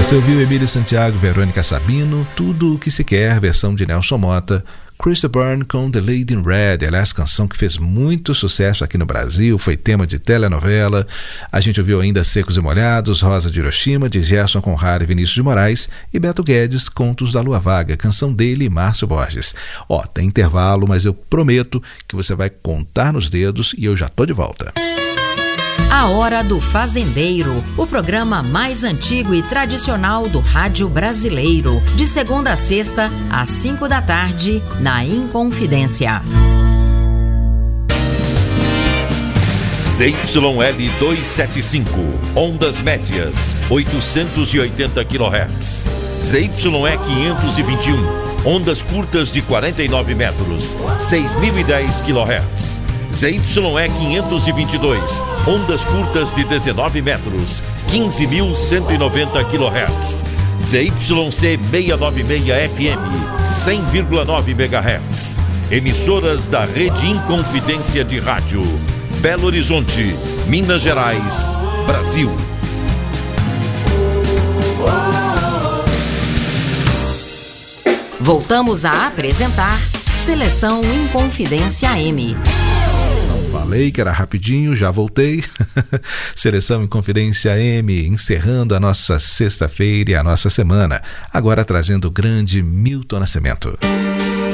Você ouviu Emílio Santiago, Verônica Sabino, Tudo o que se quer, versão de Nelson Motta, Christa Byrne com The Lady in Red, aliás, canção que fez muito sucesso aqui no Brasil, foi tema de telenovela. A gente ouviu ainda Secos e Molhados, Rosa de Hiroshima, de Gerson Conrad e Vinícius de Moraes, e Beto Guedes, Contos da Lua Vaga, canção dele e Márcio Borges. Tem intervalo, mas eu prometo que você vai contar nos dedos e eu já tô de volta. A Hora do Fazendeiro, o programa mais antigo e tradicional do rádio brasileiro, de segunda a sexta, às 5 da tarde, na Inconfidência. ZYL 275, ondas médias, 880 kHz. ZYE 521, ondas curtas de 49 metros, 6.010 kHz. ZYE 522, ondas curtas de 19 metros, 15.190 kHz. ZYC 696 FM, 100,9 MHz. Emissoras da Rede Inconfidência de Rádio. Belo Horizonte, Minas Gerais, Brasil. Voltamos a apresentar Seleção Inconfidência M. Falei que era rapidinho, já voltei. Seleção Inconfidência M, encerrando a nossa sexta-feira e a nossa semana. Agora trazendo o grande Milton Nascimento.